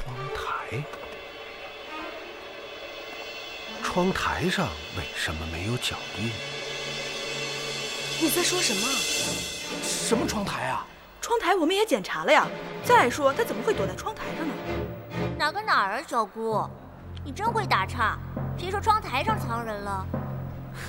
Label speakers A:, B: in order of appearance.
A: 窗台上为什么没有脚印？
B: 你在说什么？
C: 什么窗台啊？
B: 窗台我们也检查了呀。再说他怎么会躲在窗台上呢？
D: 哪儿啊，小姑，你真会打岔。别说窗台上藏人了，